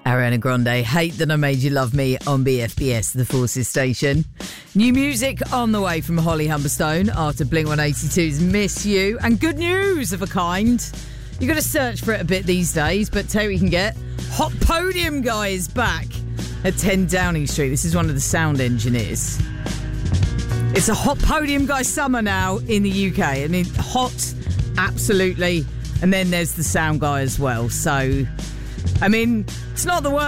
Ariana Grande, Hate That I Made You Love Me on BFBS, the Forces station. New music on the way from Holly Humberstone after Blink-182's Miss You. And good news of a kind. You've got to search for it a bit these days, but tell you what you can get. Hot Podium Guy is back at 10 Downing Street. This is one of the sound engineers. It's a Hot Podium Guy summer now in the UK. I mean, hot, absolutely. And then there's the sound guy as well. So, I mean, it's not the worst.